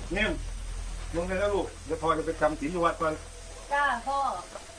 เนี่ยมึงเลยนะลูกเดี๋ยวพอจะไปจำศีลอยู่วัดก่อนจ้าพ่อ